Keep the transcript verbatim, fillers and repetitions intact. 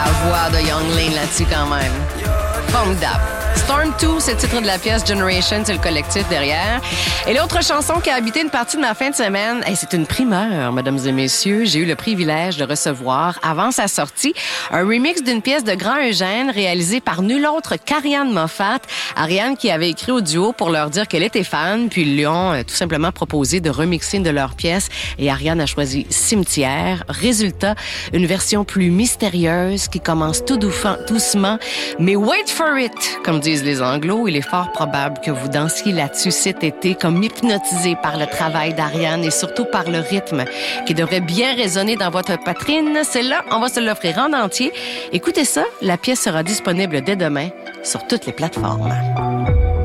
la voix de Young Lane là-dessus quand même. Formidable. Storm deux, c'est le titre de la pièce. Generation, c'est le collectif derrière. Et l'autre chanson qui a habité une partie de ma fin de semaine, hey, c'est une primeur, mesdames et messieurs. J'ai eu le privilège de recevoir, avant sa sortie, un remix d'une pièce de Grand Eugène réalisée par nul autre qu'Ariane Moffat. Ariane qui avait écrit au duo pour leur dire qu'elle était fan, puis ils lui ont euh, tout simplement proposé de remixer une de leurs pièces. Et Ariane a choisi Cimetière. Résultat, une version plus mystérieuse qui commence tout doucement, doucement, mais wait for it, comme disent les Anglos. Il est fort probable que vous dansiez là-dessus cet été comme hypnotisé par le travail d'Ariane et surtout par le rythme qui devrait bien résonner dans votre poitrine. Celle-là, on va se l'offrir en entier. Écoutez ça, la pièce sera disponible dès demain sur toutes les plateformes.